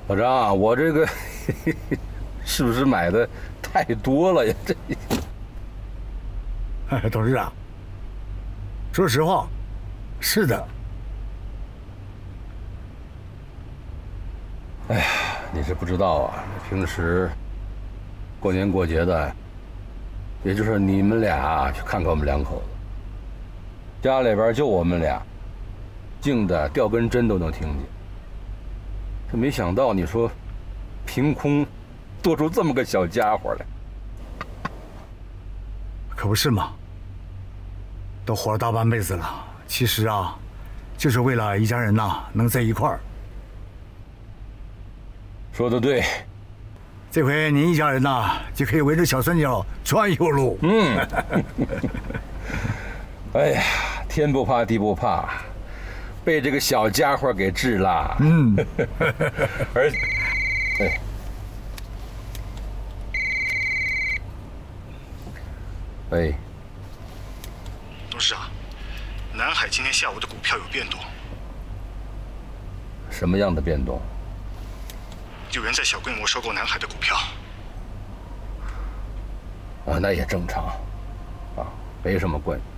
老张，我这个是不是买的太多了呀？这， 董事长，说实话，是的。 哎呀，你是不知道啊，平时过年过节的，也就是你们俩去看看我们两口子，家里边就我们俩，静的掉根针都能听见。这没想到你说，凭空多出这么个小家伙来， 可不是嘛，都活了大半辈子了，其实啊，就是为了一家人呐能在一块儿。 说得对。 这回您一家人呐就可以围着小三角转悠路。 哎呀，天不怕地不怕，被这个小家伙给治了。而，哎， 董事长，南海今天下午的股票有变动， 什么样的变动？ 有人在小规模收购南海的股票。 啊，那也正常，啊，没什么关系。